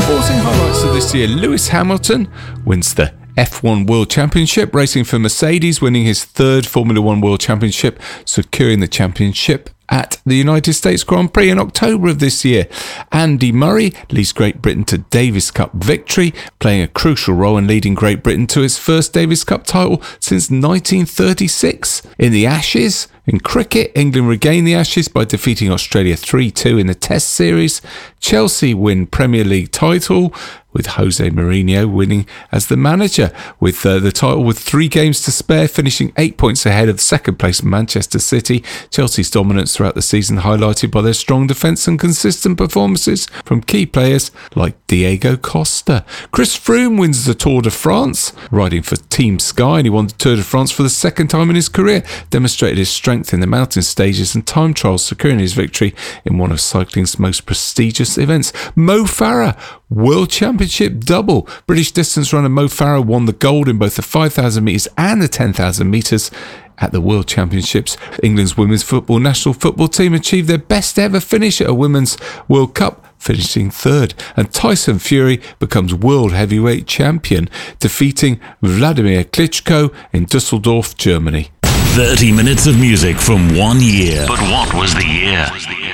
Sporting highlights of this year. Lewis Hamilton wins the F1 World Championship, racing for Mercedes, winning his third Formula One World Championship, securing the championship at the United States Grand Prix in October of this year. Andy Murray leads Great Britain to Davis Cup victory, playing a crucial role in leading Great Britain to its first Davis Cup title since 1936. In the Ashes, in cricket, England regained the Ashes by defeating Australia 3-2 in the Test series. Chelsea win Premier League title, with Jose Mourinho winning as the manager, with the title with 3 games to spare, finishing 8 points ahead of second place Manchester City. Chelsea's dominance throughout the season highlighted by their strong defence and consistent performances from key players like Diego Costa. Chris Froome wins the Tour de France, riding for Team Sky, and he won the Tour de France for the second time in his career, demonstrated his strength in the mountain stages and time trials, securing his victory in one of cycling's most prestigious events. Mo Farah, World Championship double. British distance runner Mo Farah won the gold in both the 5,000 metres and the 10,000 metres at the World Championships. England's women's football national football team achieved their best ever finish at a Women's World Cup, finishing third. And Tyson Fury becomes world heavyweight champion, defeating Vladimir Klitschko in Dusseldorf, Germany. 30 minutes of music from 1 year. But what was the year?